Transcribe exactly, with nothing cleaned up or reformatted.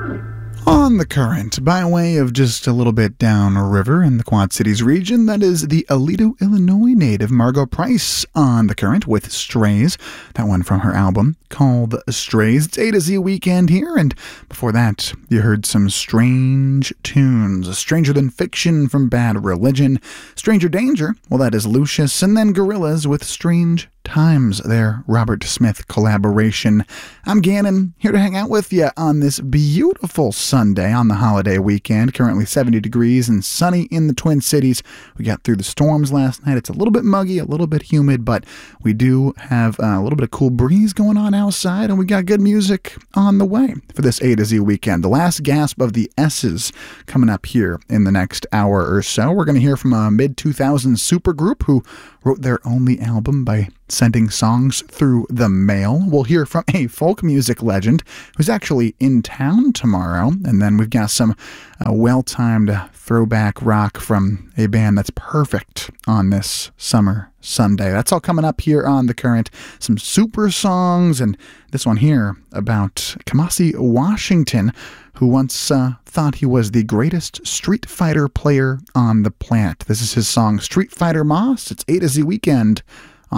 On the Current, by way of just a little bit downriver in the Quad Cities region, that is the Aledo, Illinois native Margo Price on the Current with Strays. That one from her album called Strays. It's A to Z weekend here, and before that, you heard some strange tunes. Stranger Than Fiction from Bad Religion, Stranger Danger, well, that is Lucius, and then Gorillaz with Strange Times, their Robert Smith collaboration. I'm Gannon, here to hang out with you on this beautiful Sunday on the holiday weekend. Currently seventy degrees and sunny in the Twin Cities. We got through the storms last night. It's a little bit muggy, a little bit humid, but we do have a little bit of cool breeze going on outside, and we got good music on the way for this A to Z weekend. The last gasp of the S's coming up here in the next hour or so. We're going to hear from a mid two thousands supergroup who wrote their only album by sending songs through the mail. We'll hear from a folk music legend who's actually in town tomorrow. And then we've got some uh, well-timed throwback rock from a band that's perfect on this summer Sunday. That's all coming up here on The Current. Some super songs, and this one here about Kamasi Washington, who once uh, thought he was the greatest Street Fighter player on the planet. This is his song Street Fighter Moss. It's A to Z Weekend